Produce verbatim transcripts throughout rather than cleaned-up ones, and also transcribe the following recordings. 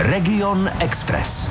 Region Express.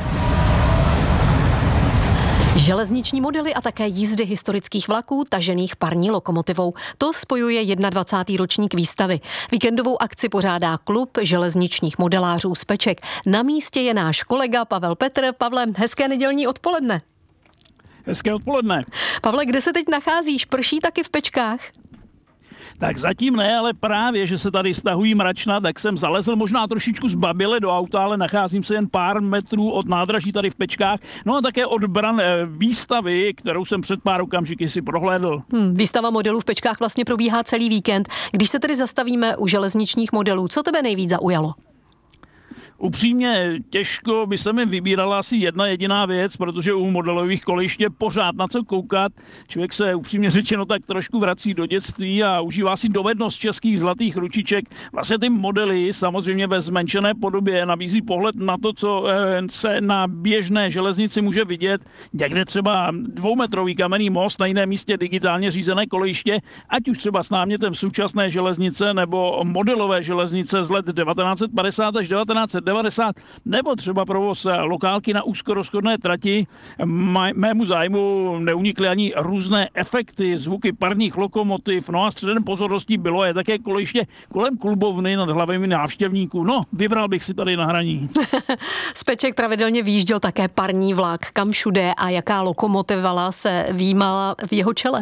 Železniční modely a také jízdy historických vlaků tažených parní lokomotivou. To spojuje dvacátý první ročník výstavy. Víkendovou akci pořádá klub železničních modelářů z Peček. Na místě je náš kolega Pavel Petr. Pavle, hezké nedělní odpoledne. Hezké odpoledne. Pavle, kde se teď nacházíš? Prší taky v Pečkách? Tak zatím ne, ale právě, že se tady stahují mračna, tak jsem zalezl možná trošičku zbaběle do auta, ale nacházím se jen pár metrů od nádraží tady v Pečkách. No a také od bran výstavy, kterou jsem před pár okamžiky si prohlédl. Hmm, výstava modelů v Pečkách vlastně probíhá celý víkend. Když se tedy zastavíme u železničních modelů, co tebe nejvíc zaujalo? Upřímně těžko by se mi vybírala asi jedna jediná věc, protože u modelových kolejišť je pořád na co koukat. Člověk se upřímně řečeno tak trošku vrací do dětství a užívá si dovednost českých zlatých ručiček. Vlastně ty modely samozřejmě ve zmenšené podobě nabízí pohled na to, co se na běžné železnici může vidět. Někde třeba dvoumetrový kamenný most, na jiném místě digitálně řízené kolejiště, ať už třeba s námětem současné železnice nebo modelové železnice z let devatenáct set padesát až devatenáct set devadesát, nebo třeba provoz lokálky na úzkorozchodné trati. Mému zájmu neunikly ani různé efekty, zvuky parních lokomotiv, no a středem pozorností bylo je také kolejiště kolem klubovny nad hlavami návštěvníků. No, vybral bych si tady na hraní. Z Peček pravidelně vyjížděl také parní vlak. Kam všude a jaká lokomotiva se výjímala v jeho čele?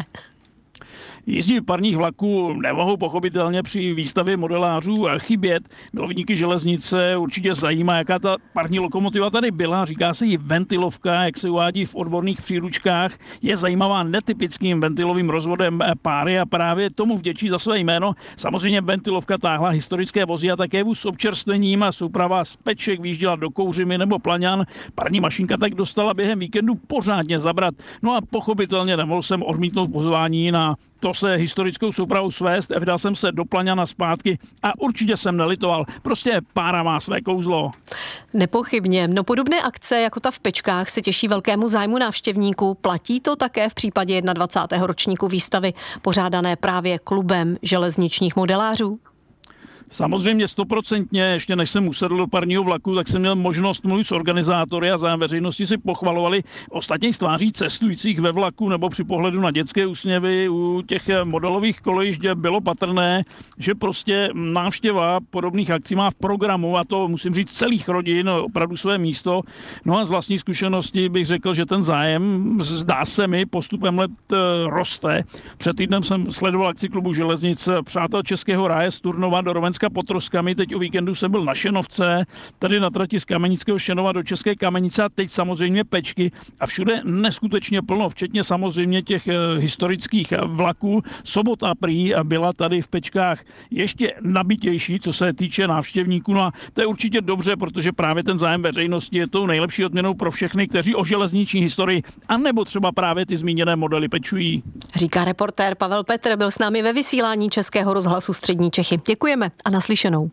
Jízdí parních vlaků nemohou pochopitelně při výstavě modelářů chybět. Milovníky železnice určitě zajímá, jaká ta parní lokomotiva tady byla. Říká se jí ventilovka, jak se uvádí v odborných příručkách. Je zajímavá netypickým ventilovým rozvodem páry a právě tomu vděčí za své jméno. Samozřejmě ventilovka táhla historické vozy a také vůz s občerstvením a souprava z Peček výjížděla do Kouřimy nebo Plaňan. Parní mašinka tak dostala během víkendu pořádně zabrat. No a pochopitelně nemohl jsem odmítnout pozvání na to se historickou soupravou svést, vydal jsem se do Plaňana zpátky a určitě jsem nelitoval. Prostě pára má své kouzlo. Nepochybně. No podobné akce jako ta v Pečkách se těší velkému zájmu návštěvníků. Platí to také v případě dvacátého prvního ročníku výstavy pořádané právě klubem železničních modelářů? Samozřejmě stoprocentně, ještě než jsem usedl do parního vlaku, tak jsem měl možnost mluvit s organizátory a zájem veřejnosti si pochvalovali ostatně tváří cestujících ve vlaku nebo při pohledu na dětské úsměvy u těch modelových kolejišť bylo patrné, že prostě návštěva podobných akcí má v programu, a to musím říct celých rodin, opravdu své místo. No a z vlastní zkušenosti bych řekl, že ten zájem, zdá se mi, postupem let roste. Před týdnem jsem sledoval akci klubu železnic Přátel Českého ráje z Turnova do Rovenska pod Troskami, teď o víkendu jsem byl na Šenovce, tady na trati z Kamenického Šenova do České Kamenice a teď samozřejmě Pečky a všude neskutečně plno, včetně samozřejmě těch historických vlaků. Sobota prý byla tady v Pečkách ještě nabitější, co se týče návštěvníků. No a to je určitě dobře, protože právě ten zájem veřejnosti je tou nejlepší odměnou pro všechny, kteří o železniční historii a nebo třeba právě ty zmíněné modely pečují. Říká reportér Pavel Petr, byl s námi ve vysílání Českého rozhlasu Střední Čechy. Děkujeme a naslyšenou.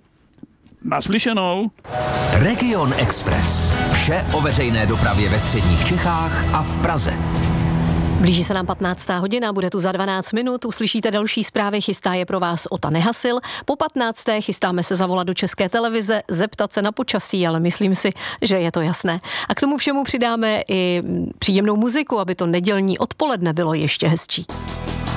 Naslyšenou. Region Express. Vše o veřejné dopravě ve středních Čechách a v Praze. Blíží se nám patnáctá hodina, bude tu za dvanáct minut, uslyšíte další zprávy, chystá je pro vás Ota Nehasil. Po patnácté chystáme se zavolat do České televize, zeptat se na počasí, ale myslím si, že je to jasné. A k tomu všemu přidáme i příjemnou muziku, aby to nedělní odpoledne bylo ještě hezčí.